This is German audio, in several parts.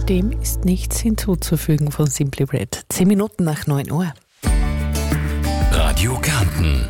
Dem ist nichts hinzuzufügen von Simply Red. 10 Minuten nach 9 Uhr. Radio Kärnten.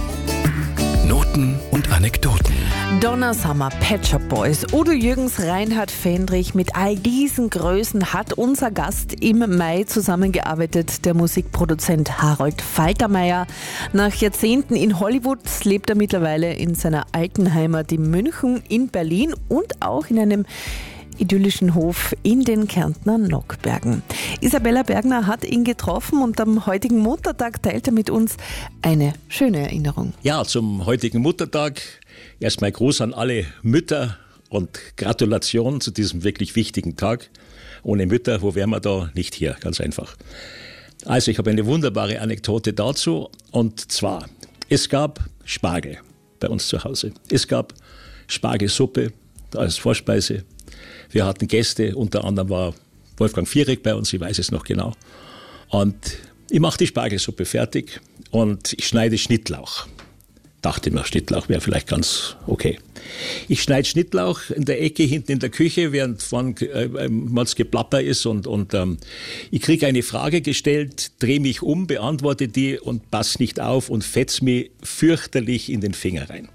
Noten und Anekdoten. Donna Summer, Pet Shop Boys, Udo Jürgens, Reinhard Fendrich, mit all diesen Größen hat unser Gast im Mai zusammengearbeitet, der Musikproduzent Harold Faltermeier. Nach Jahrzehnten in Hollywood lebt er mittlerweile in seiner alten Heimat in München, in Berlin und auch in einem idyllischen Hof in den Kärntner Nockbergen. Isabella Bergner hat ihn getroffen und am heutigen Muttertag teilt er mit uns eine schöne Erinnerung. Ja, zum heutigen Muttertag erstmal Gruß an alle Mütter und Gratulation zu diesem wirklich wichtigen Tag. Ohne Mütter, wo wären wir da? Nicht hier, ganz einfach. Also ich habe eine wunderbare Anekdote dazu, und zwar, es gab Spargel bei uns zu Hause. Es gab Spargelsuppe als Vorspeise. Wir hatten Gäste, unter anderem war Wolfgang Viereck bei uns, ich weiß es noch genau. Und ich mache die Spargelsuppe fertig und ich schneide Schnittlauch. Dachte mir, Schnittlauch wäre vielleicht ganz okay. Ich schneide Schnittlauch in der Ecke hinten in der Küche, während vorn Geplapper ist und ich kriege eine Frage gestellt, drehe mich um, beantworte die und pass nicht auf und fetz mir fürchterlich in den Finger rein.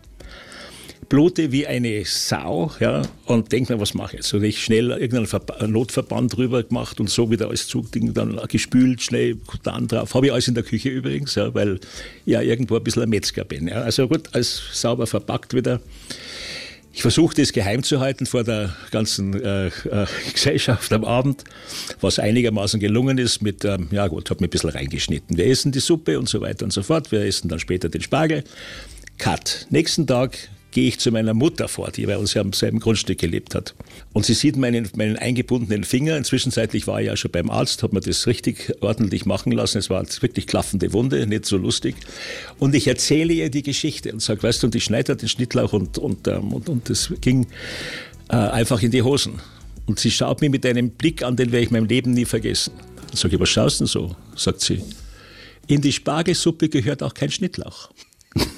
Blute wie eine Sau, ja, und denke mir, was mache ich jetzt? Und ich schnell irgendeinen Notverband drüber gemacht und so wieder alles zugedingt, dann gespült, schnell dann drauf. Habe ich alles in der Küche übrigens, ja, weil ich ja irgendwo ein bisschen ein Metzger bin. Ja. Also gut, alles sauber verpackt wieder. Ich versuchte es geheim zu halten vor der ganzen Gesellschaft am Abend, was einigermaßen gelungen ist mit, ja gut, habe mir ein bisschen reingeschnitten. Wir essen die Suppe und so weiter und so fort. Wir essen dann später den Spargel. Cut. Nächsten Tag gehe ich zu meiner Mutter vor, die bei uns ja am selben Grundstück gelebt hat. Und sie sieht meinen eingebundenen Finger. Inzwischenzeitlich war ich ja schon beim Arzt, habe mir das richtig ordentlich machen lassen. Es war wirklich klaffende Wunde, nicht so lustig. Und ich erzähle ihr die Geschichte und sage, weißt du, und ich schneide den Schnittlauch und das ging einfach in die Hosen. Und sie schaut mich mit einem Blick an, den werde ich in meinem Leben nie vergessen. Und sage ich, was schaust du denn so? Sagt sie, in die Spargelsuppe gehört auch kein Schnittlauch.